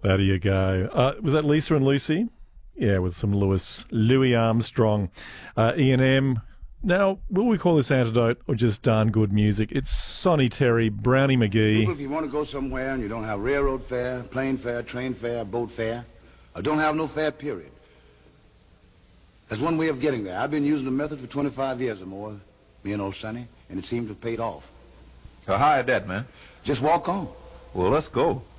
There you go. Was that Lisa and Lucy? Yeah, with some Louis Armstrong. Ian M. Now, will we call this antidote or just darn good music? It's Sonny Terry, Brownie McGee. People, if you want to go somewhere and you don't have railroad fare, plane fare, train fare, boat fare, or don't have no fare, period. There's one way of getting there. I've been using the method for 25 years or more, me and old Sonny, and it seems to have paid off. So how is that, man? Just walk on. Well, let's go.